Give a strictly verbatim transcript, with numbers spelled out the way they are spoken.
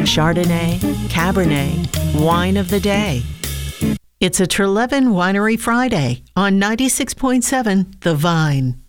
Chardonnay, Cabernet, Wine of the Day. It's a Trelevin Winery Friday on ninety-six point seven The Vine.